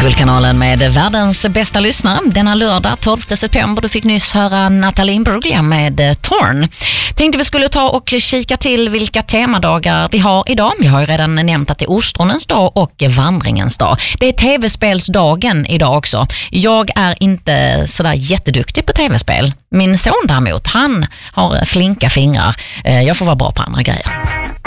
Guldkanalen med världens bästa lyssnare. Denna lördag 12 september du fick nyss höra Natalie Imbruglia med Torn. Tänkte vi skulle ta och kika till vilka temadagar vi har idag. Vi har ju redan nämnt att det är ostronens dag och vandringens dag. Det är tv-spelsdagen idag också. Jag är inte sådär jätteduktig på tv-spel. Min son däremot, han har flinka fingrar. Jag får vara bra på andra grejer.